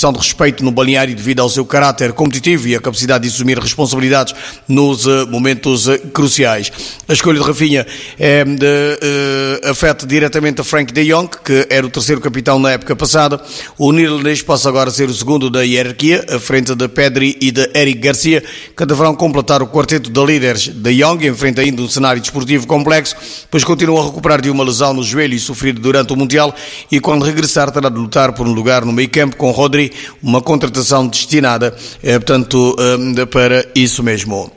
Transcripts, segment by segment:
questão de respeito no balneário devido ao seu caráter competitivo e a capacidade de assumir responsabilidades nos momentos cruciais. A escolha de Rafinha afeta diretamente a Frank de Jong, que era o terceiro capitão na época passada. O neerlandês passa agora a ser o segundo da hierarquia, à frente de Pedri e de Eric Garcia, que deverão completar o quarteto de líderes. De Jong enfrenta ainda um cenário desportivo complexo, pois continua a recuperar de uma lesão no joelho sofrida durante o Mundial e quando regressar terá de lutar por um lugar no meio-campo com Rodri, uma contratação destinada, portanto, para isso mesmo.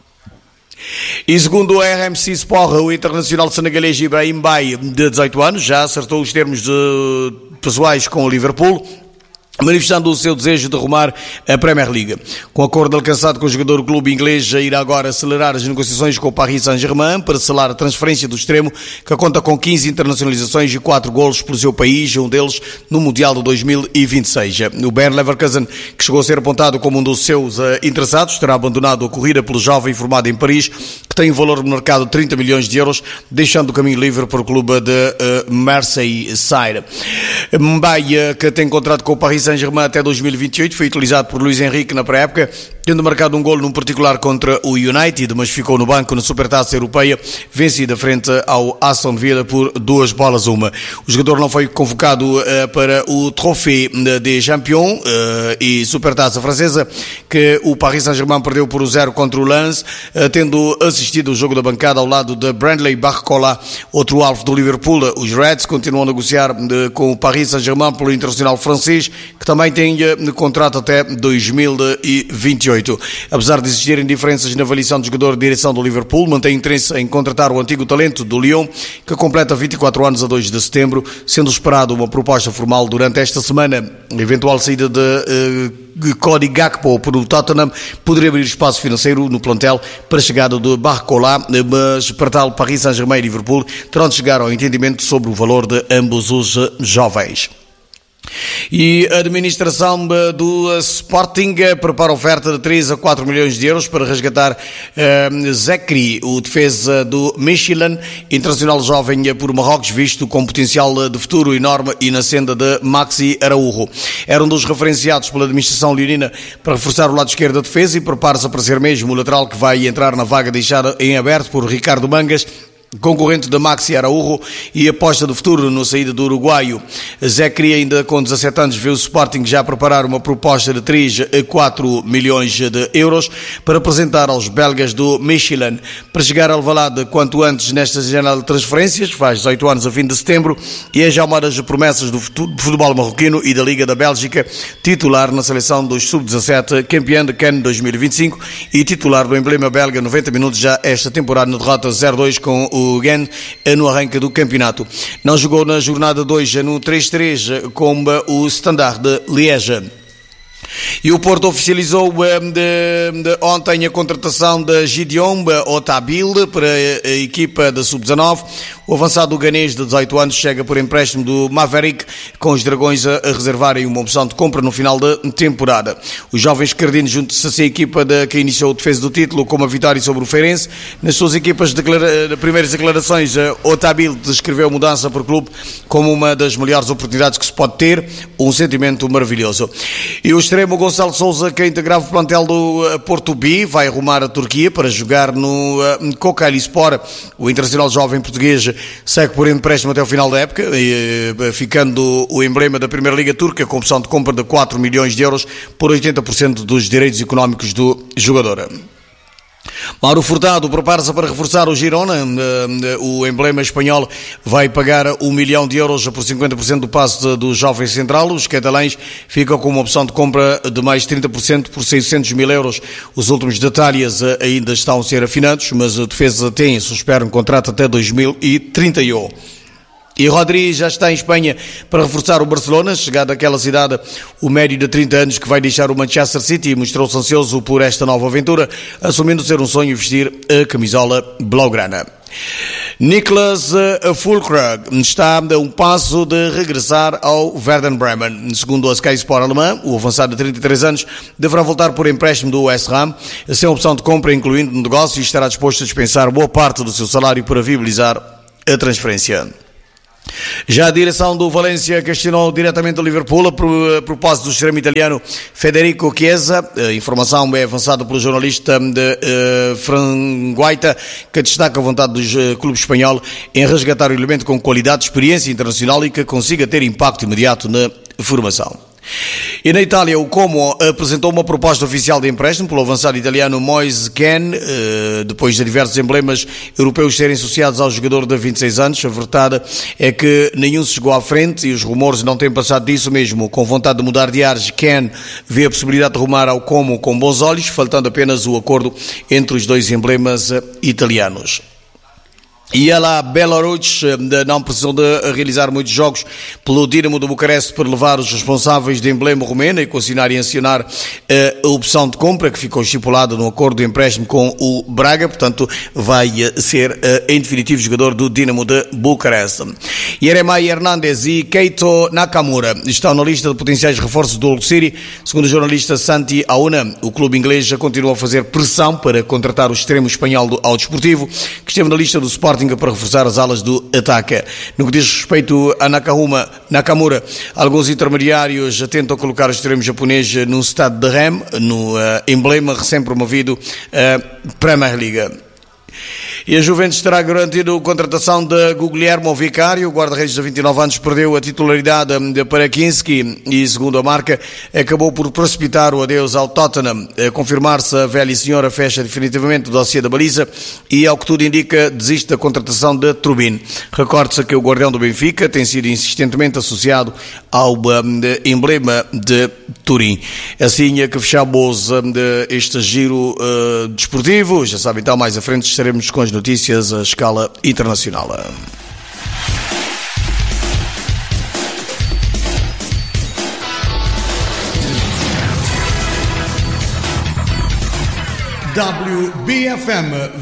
E segundo a RMC Sport, o internacional senegalês Ibrahim Mbaye, de 18 anos, já acertou os termos pessoais com o Liverpool, manifestando o seu desejo de rumar a Premier League. Com acordo alcançado com o jogador, o clube inglês irá agora acelerar as negociações com o Paris Saint-Germain para selar a transferência do extremo, que conta com 15 internacionalizações e 4 golos pelo seu país, um deles no Mundial de 2026. O Bayer Leverkusen, que chegou a ser apontado como um dos seus interessados, terá abandonado a corrida pelo jovem formado em Paris, que tem um valor de mercado de 30 milhões de euros, deixando o caminho livre para o clube de Marseille-Side. Mbaye, que tem contrato com o Paris Saint-Germain até 2028, foi utilizado por Luís Henrique na pré-época, tendo marcado um golo num particular contra o United, mas ficou no banco na Supertaça Europeia, vencida frente ao Aston Villa por 2-1. O jogador não foi convocado para o Trophée des Champions e Supertaça francesa, que o Paris Saint-Germain perdeu por 0 contra o Lens, tendo assistido o jogo da bancada ao lado de Brandley Barcola, outro alvo do Liverpool. Os Reds continuam a negociar com o Paris Saint-Germain pelo internacional francês, que também tem contrato até 2028. Apesar de existirem diferenças na avaliação do jogador, a direção do Liverpool mantém interesse em contratar o antigo talento do Lyon, que completa 24 anos a 2 de setembro, sendo esperado uma proposta formal durante esta semana. A eventual saída de Cody Gakpo por o Tottenham poderia abrir espaço financeiro no plantel para a chegada de Barcola, mas para tal Paris Saint-Germain e Liverpool terão de chegar ao entendimento sobre o valor de ambos os jovens. E a administração do Sporting prepara oferta de 3 a 4 milhões de euros para resgatar Zekri, o defesa do Michelin, internacional jovem por Marrocos, visto com potencial de futuro enorme, e na senda de Maxi Araújo. Era um dos referenciados pela administração leonina para reforçar o lado esquerdo da defesa e prepara-se para ser mesmo o lateral que vai entrar na vaga deixada em aberto por Ricardo Mangas, concorrente da Maxi Araújo e aposta do futuro na saída do uruguaio. Zekri, ainda com 17 anos, vê o Sporting já preparar uma proposta de 3 a 4 milhões de euros para apresentar aos belgas do Michelin. Para chegar a Alvalade quanto antes nesta janela de transferências, faz 18 anos a fim de setembro, e é já uma das promessas do futebol marroquino e da Liga da Bélgica, titular na seleção dos Sub-17, campeão de CAN 2025 e titular do emblema belga 90 minutos já esta temporada na derrota 0-2 com o Gen no arranque do campeonato. Não jogou na jornada 2 no 3-3 com o Standard de Liège. E o Porto oficializou ontem a contratação de Gideon Otabil para a equipa da Sub-19. O avançado ganês de 18 anos chega por empréstimo do Maverick, com os Dragões a reservarem uma opção de compra no final da temporada. Os jovens cardinos juntam-se à equipa que iniciou a defesa do título com uma vitória sobre o Feirense. Nas suas equipas primeiras declarações, Otabil descreveu a mudança para o clube como uma das melhores oportunidades que se pode ter, um sentimento maravilhoso. E o extremo Gonçalo Sousa, que integrava o plantel do Porto B, vai arrumar a Turquia para jogar no Kocaelispor. O internacional jovem português segue por empréstimo até o final da época, ficando o emblema da Primeira Liga Turca com opção de compra de 4 milhões de euros por 80% dos direitos económicos do jogador. Mauro Furtado prepara-se para reforçar o Girona. O emblema espanhol vai pagar 1 milhão de euros por 50% do passe do jovem central. Os catalães ficam com uma opção de compra de mais 30% por 600 mil euros. Os últimos detalhes ainda estão a ser afinados, mas a defesa tem, se espera, um contrato até 2031. E Rodri já está em Espanha para reforçar o Barcelona. Chegado àquela cidade, o médio de 30 anos que vai deixar o Manchester City mostrou-se ansioso por esta nova aventura, assumindo ser um sonho vestir a camisola blaugrana. Niklas Füllkrug está a um passo de regressar ao Werder Bremen. Segundo a Sky Sport alemã, o avançado de 33 anos deverá voltar por empréstimo do West Ham, sem opção de compra, incluindo no negócio, e estará disposto a dispensar boa parte do seu salário para viabilizar a transferência. Já a direção do Valência questionou diretamente o Liverpool a propósito do extremo italiano Federico Chiesa. A informação é avançada pelo jornalista de Franguaita, que destaca a vontade do clube espanhol em resgatar o elemento com qualidade, experiência internacional e que consiga ter impacto imediato na formação. E na Itália, o Como apresentou uma proposta oficial de empréstimo pelo avançado italiano Moise Kean, depois de diversos emblemas europeus serem associados ao jogador de 26 anos. A verdade é que nenhum se chegou à frente e os rumores não têm passado disso mesmo. Com vontade de mudar de ares, Kean vê a possibilidade de rumar ao Como com bons olhos, faltando apenas o acordo entre os dois emblemas italianos. E ela, Belarus, não precisou de realizar muitos jogos pelo Dinamo de Bucareste para levar os responsáveis de emblema romeno e consignar e acionar a opção de compra que ficou estipulada no acordo de empréstimo com o Braga, portanto vai ser em definitivo jogador do Dinamo de Bucareste. Yeremai Hernandes e Keito Nakamura estão na lista de potenciais reforços do Hull City. Segundo o jornalista Santi Auna, o clube inglês já continua a fazer pressão para contratar o extremo espanhol ao Desportivo, que esteve na lista do Sporting para reforçar as alas do ataque. No que diz respeito a Nakamura, alguns intermediários tentam colocar o extremo japonês no Stade de Reims, no emblema recém-promovido Premier League. E a Juventus terá garantido a contratação de Guglielmo Vicario. O guarda-redes de 29 anos perdeu a titularidade para Kinski e, segundo a marca, acabou por precipitar o adeus ao Tottenham. A confirmar-se, a velha senhora fecha definitivamente o dossiê da baliza e, ao que tudo indica, desiste da contratação de Trubin. Recorde-se que o guardião do Benfica tem sido insistentemente associado ao emblema de Turim. Assim é que fechamos este giro desportivo. Já sabe, então, mais à frente estaremos com as notícias à escala internacional. WBFM